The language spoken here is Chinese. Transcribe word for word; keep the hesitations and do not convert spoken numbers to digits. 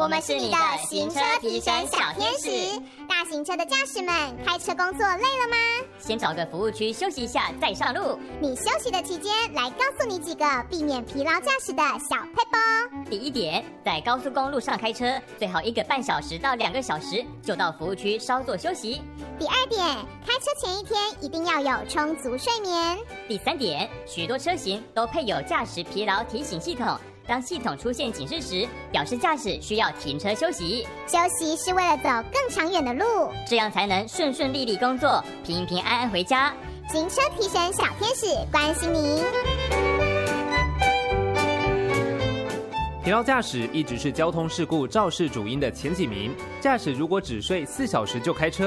我们是你的行车提升小天使。大型车的驾驶们，开车工作累了吗？ 先找个服务区休息一下再上路。 你休息的期间，来告诉你几个避免疲劳驾驶的小撇步。 第一点，在高速公路上开车，最好一个半小时到两个小时就到服务区稍作休息。 第二点，开车前一天一定要有充足睡眠。 第三点，许多车型都配有驾驶疲劳提醒系统。当系统出现警示时，表示驾驶需要停车休息。 休息是为了走更长远的路， 这样才能顺顺利利工作，平平安安回家。 行车提升小天使关心您。 疲劳驾驶一直是交通事故肇事主因的前几名。驾驶如果只睡四小时就开车，